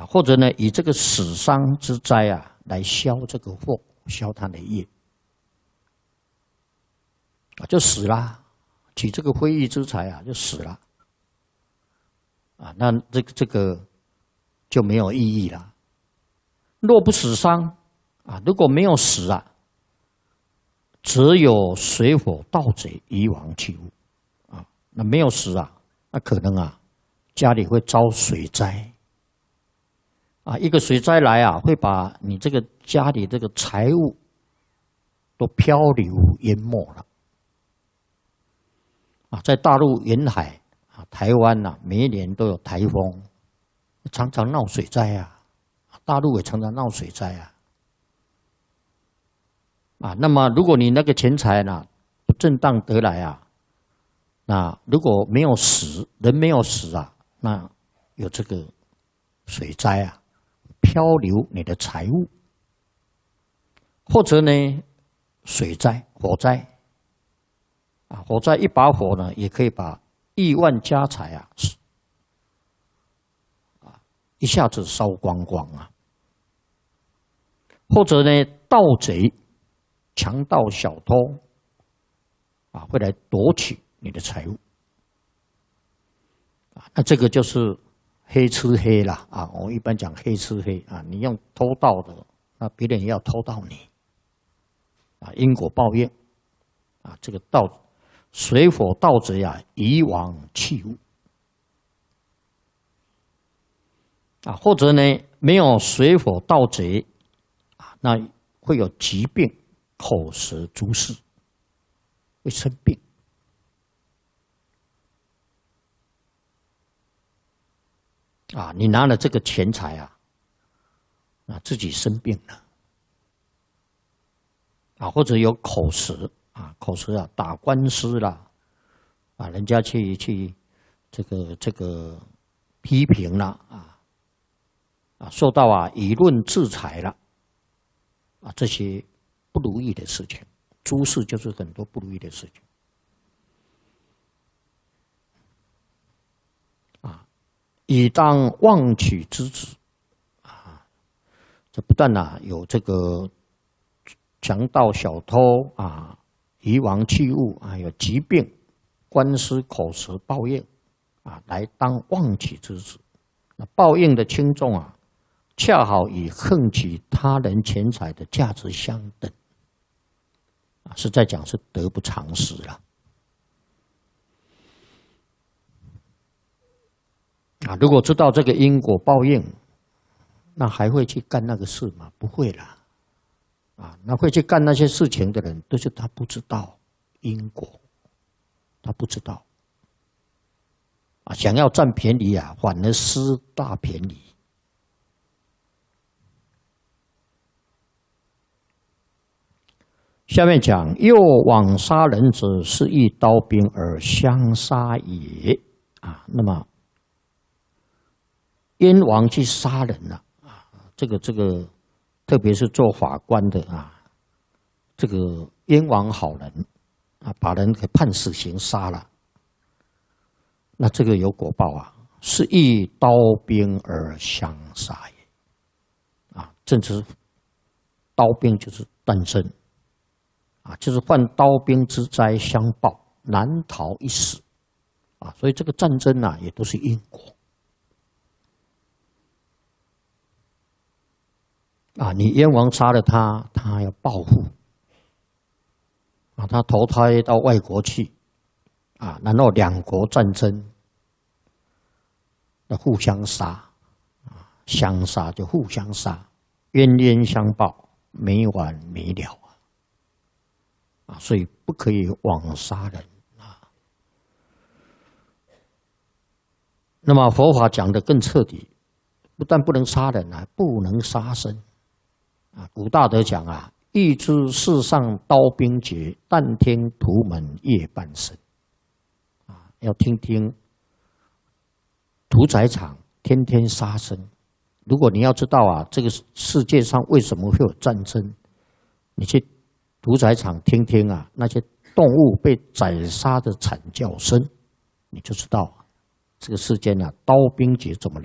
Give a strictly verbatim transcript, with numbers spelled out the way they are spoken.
啊，或者呢以这个死伤之灾啊来消这个祸，消他的业，啊就死了，取这个非义之财啊就死了，啊那这个这个就没有意义了。若不死伤啊，如果没有死啊，则有水火盗贼遗亡器物啊，那没有死啊，那可能啊家里会遭水灾。啊，一个水灾来啊，会把你这个家里这个财物都漂流淹没了。啊，在大陆沿海啊，台湾呐、啊，每一年都有台风，常常闹水灾啊。大陆也常常闹水灾啊。啊，那么如果你那个钱财呢不正当得来啊，那如果没有死，人没有死啊，那有这个水灾啊。漂流你的财物，或者呢，水灾、火灾，啊，火灾一把火呢，也可以把亿万家财啊，啊，一下子烧光光啊。或者呢，盗贼、强盗、小偷，啊，会来夺取你的财物，啊，那这个就是。黑吃黑啦啊！我一般讲黑吃黑啊，你用偷盗的，那别人也要偷盗你啊，因果报应啊，这个盗水火盗贼啊，遗亡器物啊，或者呢没有水火盗贼啊，那会有疾病、口舌诸事，会生病。啊，你拿了这个钱财啊，啊，自己生病了，啊，或者有口舌啊，口舌啊，打官司啦，啊，人家去去这个这个批评啦，啊，啊，受到啊舆论制裁了，啊，这些不如意的事情，诸事就是很多不如意的事情。以当妄取之子，啊，这不但啊有这个强盗、小偷啊，遗亡器物啊，有疾病、官司、口舌报应啊，来当妄取之子。那报应的轻重啊，恰好与横取他人钱财的价值相等，啊，是在讲是得不偿失了。啊，如果知道这个因果报应，那还会去干那个事吗？不会啦。啊，那会去干那些事情的人，都是他不知道因果，他不知道。啊，想要占便宜啊，反而失大便宜。下面讲，又往杀人者，是以刀兵而相杀也。啊，那么。燕王去杀人了啊！这个这个，特别是做法官的啊，这个燕王好人啊，把人给判死刑杀了，那这个有果报啊，是以刀兵而相杀也啊！正是刀兵就是诞生啊，就是犯刀兵之灾相报，难逃一死啊！所以这个战争啊，也都是因果。啊，你燕王杀了他，他要报复。啊，他投胎到外国去，啊，然后两国战争，那互相杀，啊，相杀就互相杀，冤冤相报，没完没了啊！啊，所以不可以枉杀人啊。那么佛法讲得更彻底，不但不能杀人啊，不能杀生。啊，古大德讲啊，欲知世上刀兵劫，但听屠门夜半声。啊，要听听屠宰场天天杀生。如果你要知道啊，这个世界上为什么会有战争，你去屠宰场听听啊，那些动物被宰杀的惨叫声，你就知道这个世间啊，刀兵劫怎么